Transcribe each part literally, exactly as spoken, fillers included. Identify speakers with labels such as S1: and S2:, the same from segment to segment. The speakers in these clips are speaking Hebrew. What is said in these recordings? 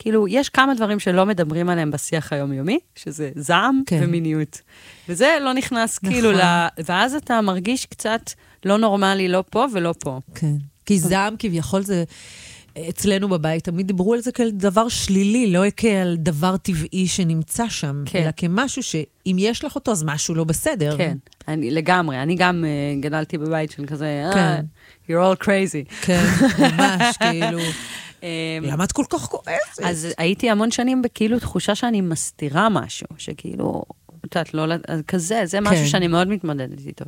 S1: כאילו, יש כמה דברים שלא מדברים עליהם בשיח היומיומי, שזה זעם
S2: כן.
S1: ומיניות. וזה לא נכנס נכון. כאילו, לה, ואז אתה מרגיש קצת לא נורמלי, לא פה ולא פה.
S2: כן. כי זעם כביכול זה, אצלנו בבית, תמיד דיברו על זה כאל דבר שלילי, לא כאל דבר טבעי שנמצא שם, כן. אלא כמשהו שאם יש לך אותו, אז משהו לא בסדר.
S1: כן, אני, לגמרי. אני גם uh, גדלתי בבית של כזה,
S2: כן.
S1: ah, you're all crazy.
S2: כן, ממש, כאילו... למה את כל כך כועסת?
S1: אז הייתי המון שנים בכאילו תחושה שאני מסתירה משהו, שכאילו, את יודעת, לא, כזה, זה משהו שאני מאוד מתמודדת איתו.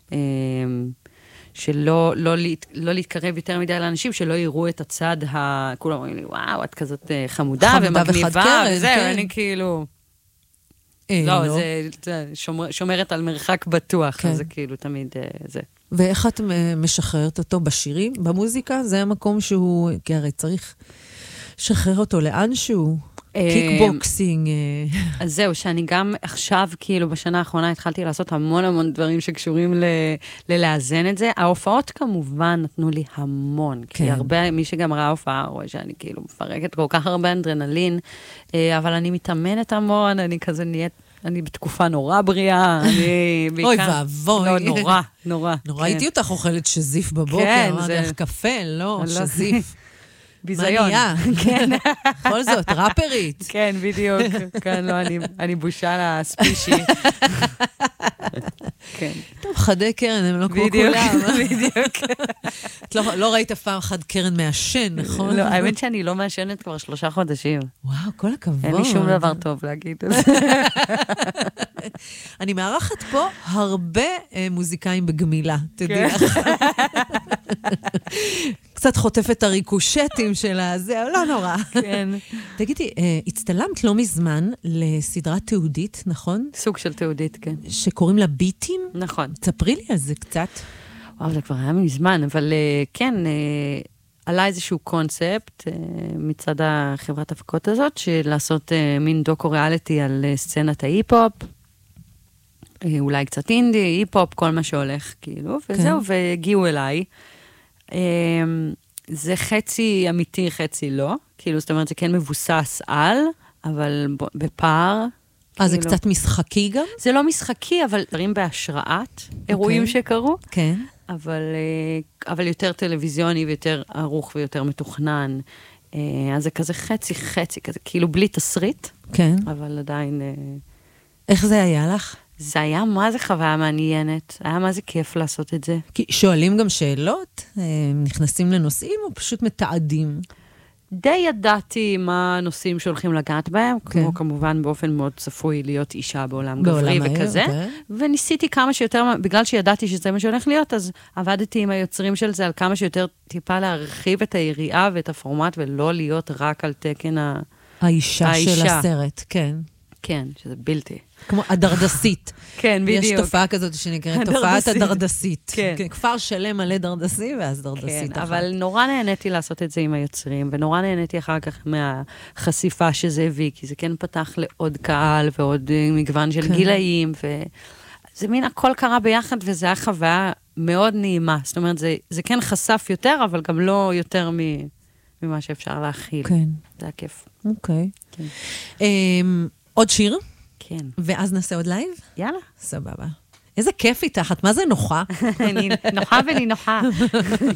S1: שלא לא, לא להתקרב יותר מדי לאנשים, שלא יראו את הצד, ה... כולם אומרים לי, וואו, את כזאת חמודה ומגניבה, וזהו, אני כאילו... לא, זה שומרת על מרחק בטוח, אז זה כאילו תמיד זה.
S2: ואיך את משחררת אותו בשירים, במוזיקה? זה המקום שהוא, כי הרי צריך לשחרר אותו לאנשהו, קיקבוקסינג.
S1: אז זהו, שאני גם עכשיו, כאילו, בשנה האחרונה התחלתי לעשות המון המון דברים שקשורים ללאזן את זה. ההופעות כמובן נתנו לי המון, כי הרבה, מי שגם ראה הופעה, רואה שאני כאילו מפרקת כל כך הרבה אנדרנלין, אבל אני מתאמנת המון, אני כזה נהיית, אני בתקופה נורא בריאה, אני בעיקר...
S2: אוי ואבוי.
S1: לא, נורא, נורא.
S2: נורא הייתי אותך אוכלת שזיף בבוקר, אמרתי לך קפה, לא, שזיף.
S1: ביזיון.
S2: מניעה. כן. בכל זאת, ראפרית.
S1: כן, בדיוק. כן, לא, אני בושה לספישי. כן.
S2: טוב, חדי קרן, הם לא כמו כולם.
S1: בדיוק.
S2: את לא ראית פעם חד קרן מעשן, נכון?
S1: לא, האמת שאני לא מעשנת כבר שלושה חודשים.
S2: וואו, כל הכבוד.
S1: אין לי שום דבר טוב להגיד.
S2: אני מארחת פה הרבה מוזיקאים בגמילה, תדעי לך. קצת חוטפת את הריקושטים שלה, זה לא נורא.
S1: כן.
S2: תגידי, הצטלמת לא מזמן לסדרת תיעודית, נכון?
S1: סוג של תיעודית, כן.
S2: שקוראים לה ביטים?
S1: נכון.
S2: תספרי לי על זה קצת.
S1: וואו, זה כבר היה מזמן, אבל כן, עלה איזשהו קונספט מצד החברת הפקות הזאת, של לעשות מין דוקו-ריאליטי על סצנת ההיפ-הופ, אולי קצת אינדי, היפ-הופ, כל מה שהולך, כאילו, וזהו, והגיעו אליי. זה חצי אמיתי, חצי לא. כאילו, זאת אומרת, זה כן מבוסס על, אבל בפער.
S2: אה, זה קצת משחקי גם?
S1: זה לא משחקי, אבל דברים בהשראת אירועים שקרו.
S2: כן.
S1: אבל, אבל יותר טלוויזיוני ויותר ערוך ויותר מתוכנן. אז זה כזה חצי, חצי, כזה, כאילו בלי תסריט.
S2: כן.
S1: אבל עדיין...
S2: איך זה היה לך?
S1: זה היה מה זה חוויה מעניינת, היה מה זה כיף לעשות את זה.
S2: כי שואלים גם שאלות, נכנסים לנושאים או פשוט מתעדים?
S1: די ידעתי מה הנושאים שהולכים לגעת בהם, okay. כמו כמובן באופן מאוד צפוי להיות אישה בעולם גברי וכזה, okay. וניסיתי כמה שיותר, בגלל שידעתי שזה מה שהולך להיות, אז עבדתי עם היוצרים של זה על כמה שיותר טיפה להרחיב את היריעה ואת הפורמט, ולא להיות רק על תקן ה...
S2: האישה, האישה של הסרט, כן.
S1: כן, שזה בלתי.
S2: כמו הדרדסית.
S1: כן, בדיוק.
S2: יש תופעה כזאת שנקראת תופעת הדרדסית.
S1: כן.
S2: כפר שלם מלא דרדסי, ואז דרדסית.
S1: כן, אבל נורא נהניתי לעשות את זה עם היוצרים, ונורא נהניתי אחר כך מהחשיפה שזה הביא, כי זה כן פתח לעוד קהל, ועוד מגוון של גילאים, וזה מין הכל קרה ביחד, וזה היה חוויה מאוד נעימה. זאת אומרת, זה כן חשף יותר, אבל גם לא יותר ממה שאפשר להכיל.
S2: כן.
S1: זה היה כיף.
S2: אוקיי. עוד שיר?
S1: כן.
S2: ואז נעשה עוד לייב?
S1: יאללה.
S2: סבבה. איזה כיף איתך, את מה זה נוחה?
S1: אני נוחה ואני נוחה.